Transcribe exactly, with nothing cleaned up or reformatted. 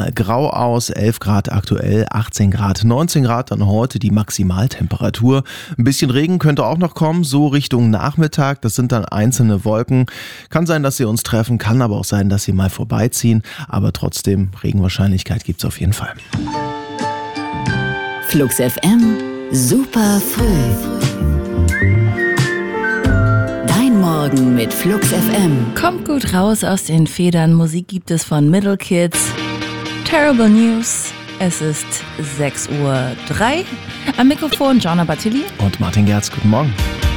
mal grau aus, elf Grad aktuell, achtzehn Grad, neunzehn Grad dann heute die Maximaltemperatur. Ein bisschen Regen könnte auch noch kommen, so Richtung Nachmittag, das sind dann einzelne Wolken. Kann sein, dass sie uns treffen, kann aber auch sein, dass sie mal vorbeiziehen, aber trotzdem, Regenwahrscheinlichkeit gibt's auf jeden Fall. Flux F M, super früh. Dein Morgen mit Flux F M. Kommt gut raus aus den Federn. Musik gibt es von Middle Kids. Terrible News. Es ist sechs Uhr drei. Am Mikrofon Gianna Battilli Und Martin Gerz, guten Morgen.